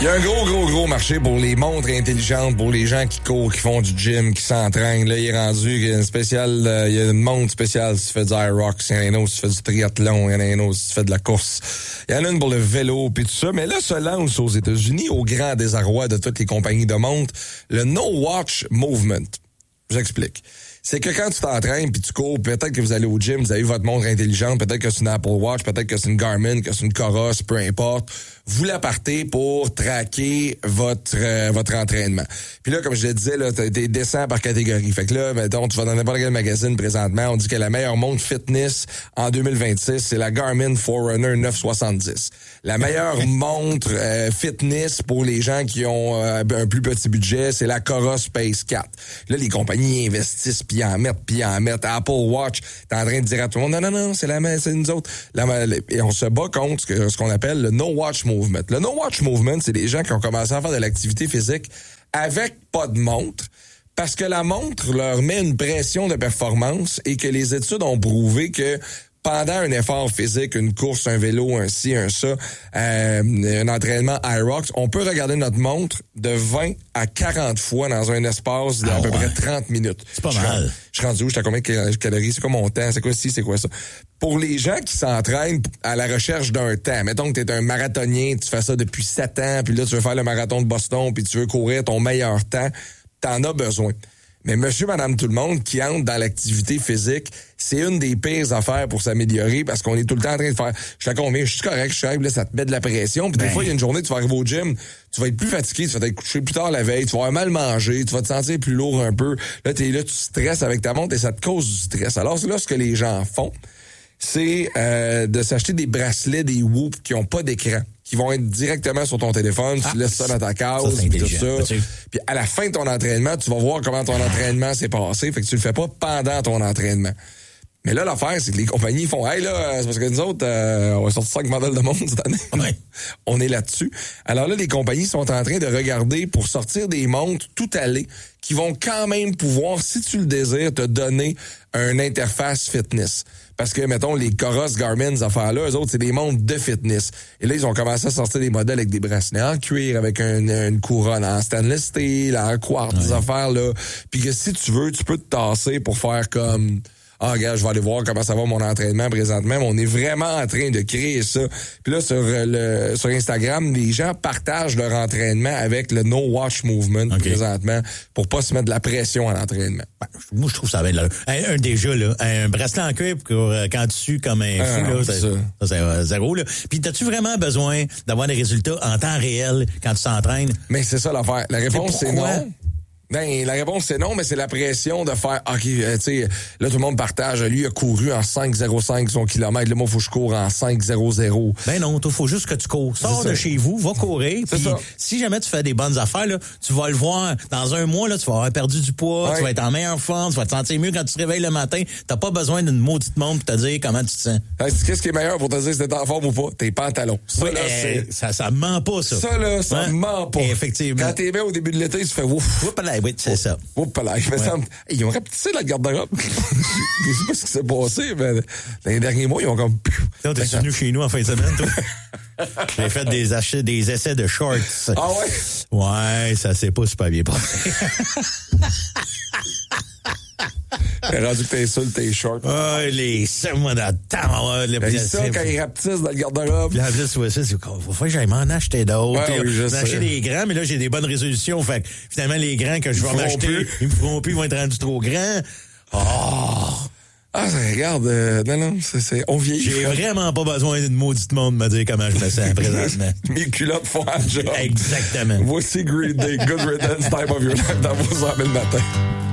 Il y a un gros marché pour les montres intelligentes, pour les gens qui courent, qui font du gym, qui s'entraînent. Là, il est rendu qu'il y a une spéciale, il y a une montre spéciale si tu fais du Aerox, il y en a une autre si tu fais du triathlon, il y en a une autre si tu fais de la course. Il y en a une pour le vélo puis tout ça. Mais là, se lance aux États-Unis, au grand désarroi de toutes les compagnies de montres, le No Watch Movement. Je vous explique. C'est que quand tu t'entraînes puis tu cours, peut-être que vous allez au gym, vous avez votre montre intelligente, peut-être que c'est une Apple Watch, peut-être que c'est une Garmin, que c'est une Coros, peu importe. Vous la partez pour traquer votre entraînement. Puis là, comme je le disais, là, t'es descend par catégorie. Fait que là, mettons, tu vas dans n'importe quel magazine présentement, on dit que la meilleure montre fitness en 2026, c'est la Garmin Forerunner 970. La meilleure montre fitness pour les gens qui ont un plus petit budget, c'est la Coros Space 4. Là, les compagnies investissent puis en mettent. Apple Watch, t'es en train de dire à tout le monde, non, c'est nous autres. Et on se bat contre ce qu'on appelle le No Watch Movement. Le No Watch Movement, c'est des gens qui ont commencé à faire de l'activité physique avec pas de montre, parce que la montre leur met une pression de performance et que les études ont prouvé que pendant un effort physique, une course, un vélo, un ci, un ça, un entraînement Aerox, on peut regarder notre montre de 20 à 40 fois dans un espace d'à peu près 30 minutes. C'est pas mal. Je suis rendu où? J'étais à combien de calories? C'est quoi mon temps? C'est quoi ci? C'est quoi ça? Pour les gens qui s'entraînent à la recherche d'un temps, mettons que t'es un marathonien, tu fais ça depuis 7 ans, puis là, tu veux faire le marathon de Boston, puis tu veux courir ton meilleur temps, t'en as besoin. Mais monsieur, madame, tout le monde qui entre dans l'activité physique, c'est une des pires affaires pour s'améliorer parce qu'on est tout le temps en train de faire, je suis combien, je suis correct, là, ça te met de la pression. Puis des fois, il y a une journée, tu vas arriver au gym, tu vas être plus fatigué, tu vas être couché plus tard la veille, tu vas avoir mal mangé, tu vas te sentir plus lourd un peu. Là, t'es là, tu stresses avec ta montre et ça te cause du stress. Alors, là, ce que les gens font, c'est de s'acheter des bracelets, des Whoop qui ont pas d'écran, qui vont être directement sur ton téléphone, tu laisses ça dans ta case, puis tout ça. Puis à la fin de ton entraînement, tu vas voir comment ton entraînement s'est passé, fait que tu le fais pas pendant ton entraînement. Mais là, l'affaire, c'est que les compagnies font, hey là, c'est parce que nous autres, on va sortir 5 modèles de montres cette année. Ouais. On est là-dessus. Alors là, les compagnies sont en train de regarder pour sortir des montres tout allées qui vont quand même pouvoir, si tu le désires, te donner une interface fitness. Parce que, mettons, les Coros, Garmin, ces affaires-là, eux autres, c'est des montres de fitness. Et là, ils ont commencé à sortir des modèles avec des bracelets en cuir, avec une couronne en stainless steel, en quartz, des affaires-là. Puis que si tu veux, tu peux te tasser pour faire comme... Ah, regarde, je vais aller voir comment ça va mon entraînement présentement. Mais on est vraiment en train de créer ça. Puis là, sur Instagram, les gens partagent leur entraînement avec le No Watch Movement présentement pour pas se mettre de la pression à l'entraînement. Ben, moi, je trouve ça va être là. Un bracelet en cuir pour quand tu sues comme un fou, là, c'est zéro, là. Puis, t'as-tu vraiment besoin d'avoir des résultats en temps réel quand tu t'entraînes? Mais c'est ça l'affaire. La réponse, c'est non. Ben, la réponse, c'est non, mais c'est la pression de faire, OK, tu sais, là, tout le monde partage. Lui, il a couru en 5,05 son kilomètre. Là, moi, faut que je cours en 5,00. Ben non, il faut juste que tu cours. Sors de chez vous, va courir. Puis, si jamais tu fais des bonnes affaires, là, tu vas le voir. Dans un mois, là, tu vas avoir perdu du poids, tu vas être en meilleure forme, tu vas te sentir mieux quand tu te réveilles le matin. T'as pas besoin d'une maudite montre pour te dire comment tu te sens. Qu'est-ce qui est meilleur pour te dire si t'es en forme ou pas? Tes pantalons. Ça, oui, là, ça ment pas, ça. Ça, là, ça ment pas. Effectivement. Quand t'es bien au début de l'été, tu fais ouf. Oui, c'est ça. Oups, là, ils ont rapetissé la garde-robe. Je sais pas ce qui s'est passé, mais dans les derniers mois, ils ont comme... T'es venu chez nous en fin de semaine, toi? J'ai fait des essais de shorts. Ah ouais? Ouais, ça s'est pas super bien passé. T'as rendu que t'es seul, t'es short. Ah, les moi dans le temps. C'est ça, quand ils rapetissent dans le garde-robe. Puis en plus, faut que j'aille m'en acheter d'autres. Ouais, oui, j'ai acheté des grands, mais là, j'ai des bonnes résolutions. Fait que finalement, les grands que je vais m'acheter, ils me feront plus, ils vont être rendus trop grands. Oh! Ah, regarde, non, on vieillit. J'ai vraiment pas besoin d'une maudite monde me dire comment je me sens présentement. Mes culottes font un job. Exactement. Voici Green Day, Good Riddance, Time of Your Life dans vos 100 000 matin.